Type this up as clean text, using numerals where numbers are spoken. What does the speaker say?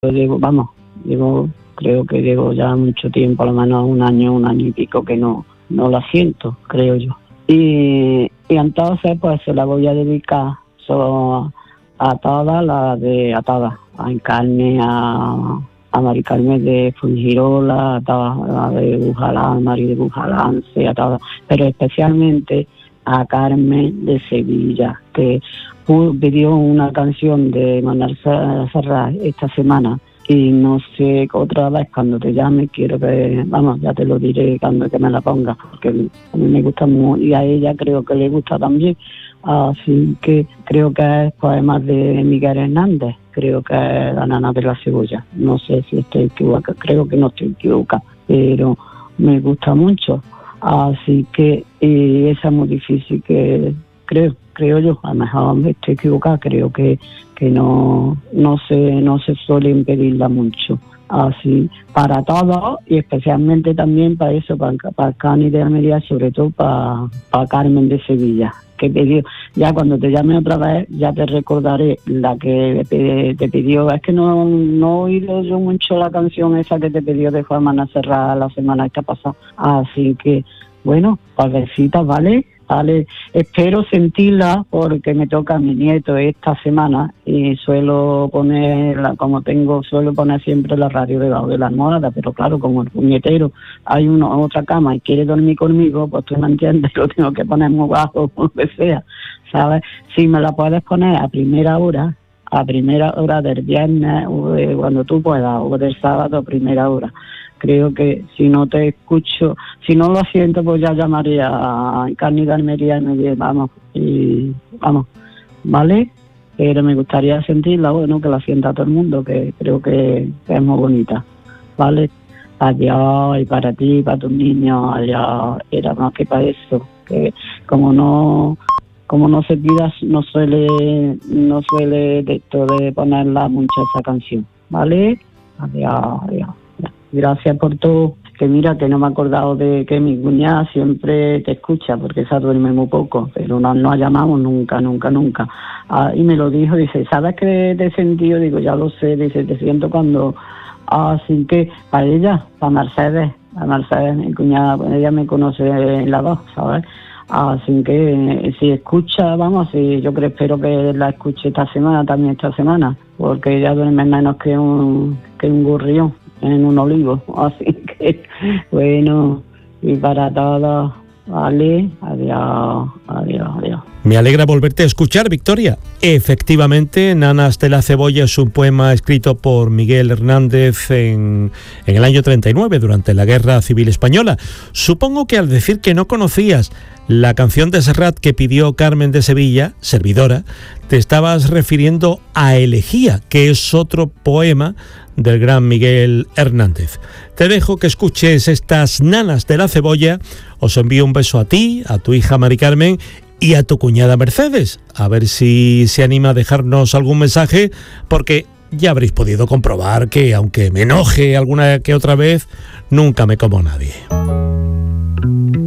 Creo que llevo ya mucho tiempo, a lo menos un año y pico que no la siento, creo yo. Y entonces pues se la voy a dedicar a todas las de Atadas, a Encarne, a Mari Carmen de Fuengirola, a todas las de Bujalán, Mari de Bujalance, a todas, pero especialmente a Carmen de Sevilla, que pidió una canción de Manuel Serrat esta semana. Y no sé, otra vez cuando te llame quiero que, ya te lo diré cuando que me la ponga, porque a mí me gusta mucho y a ella creo que le gusta también. Así que creo que es poemas de Miguel Hernández, creo que es La nana de la cebolla. No sé si estoy equivocada, creo que no estoy equivocada, pero me gusta mucho. Así que esa es muy difícil, que creo yo, a lo mejor me estoy equivocada, creo que no se suelen pedirla mucho. Así, para todos y especialmente también para eso, para Cani de Almería, sobre todo para Carmen de Sevilla, que pidió. Ya cuando te llame otra vez ya te recordaré la que te pidió. Es que no he oído yo mucho la canción esa que te pidió de Juan Manuel Serrat la semana esta pasada. Así que, bueno, pavecitas, ¿vale? Vale, espero sentirla porque me toca a mi nieto esta semana y suelo poner siempre la radio debajo de la almohada, pero claro, como el puñetero hay otra cama y quiere dormir conmigo, pues tú me entiendes, lo tengo que poner muy bajo, lo que sea, ¿sabes? Si me la puedes poner a primera hora del viernes, cuando tú puedas, o del sábado a primera hora. Creo que si no te escucho, si no lo siento, pues ya llamaría a Encarni de Almería y me diré, vamos, ¿vale? Pero me gustaría sentirla, que la sienta todo el mundo, que creo que es muy bonita, ¿vale? Adiós, y para ti, para tus niños, adiós, era más que para eso, que como no se pida, no suele de esto de ponerla mucho esa canción, ¿vale? Adiós. Gracias por todo. Que mira, que no me he acordado de que mi cuñada siempre te escucha, porque esa duerme muy poco, pero no la llamamos nunca. Y me lo dijo, dice, ¿sabes qué te he sentido? Digo, ya lo sé, dice, te siento cuando... Así que para ella, para Mercedes, mi cuñada, pues ella me conoce en la voz, ¿sabes? Así que si escucha, espero que la escuche esta semana, porque ella duerme menos que un gorrión en un olivo, así que bueno, y para todos, vale, adiós. Me alegra volverte a escuchar, Victoria. Efectivamente, Nanas de la Cebolla es un poema escrito por Miguel Hernández en el año 39, durante la Guerra Civil Española. Supongo que al decir que no conocías la canción de Serrat que pidió Carmen de Sevilla, servidora, te estabas refiriendo a Elegía, que es otro poema del gran Miguel Hernández. Te dejo que escuches estas Nanas de la Cebolla. Os envío un beso a ti, a tu hija Mari Carmen y a tu cuñada Mercedes. A ver si se anima a dejarnos algún mensaje, porque ya habréis podido comprobar que, aunque me enoje alguna que otra vez, nunca me como a nadie.